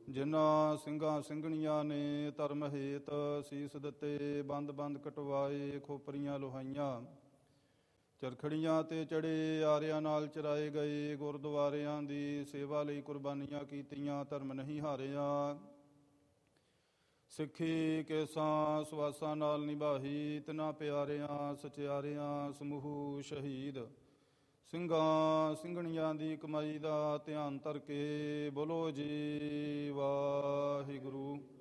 ਜਿਨ੍ਹਾਂ ਸਿੰਘਾਂ ਸਿੰਘਣੀਆਂ ਨੇ ਧਰਮ ਹੇਤ ਸੀਸ ਦਿੱਤੇ, ਬੰਦ ਬੰਦ ਕਟਵਾਏ, ਖੋਪਰੀਆਂ ਲੋਹਾਈਆਂ, ਚਰਖੜੀਆਂ ਤੇ ਚੜੇ, ਆਰਿਆਂ ਨਾਲ ਚਰਾਏ ਗਏ, ਗੁਰਦੁਆਰਿਆਂ ਦੀ ਸੇਵਾ ਲਈ ਕੁਰਬਾਨੀਆਂ ਕੀਤੀਆਂ, ਧਰਮ ਨਹੀਂ ਹਾਰਿਆ। ਸਿੱਖੀ ਕੇਸਾਂ ਸਵਾਸਾਂ ਨਾਲ ਨਿਭਾਹੀ, ਤਿਨਾਂ ਪਿਆਰਿਆਂ ਸਚਿਆਰਿਆਂ ਸਮੂਹ ਸ਼ਹੀਦ ਸਿੰਘਾਂ ਸਿੰਘਣੀਆਂ ਦੀ ਕਮਾਈ ਦਾ ਧਿਆਨ ਧਰ ਕੇ ਬੋਲੋ ਜੀ ਵਾਹਿਗੁਰੂ।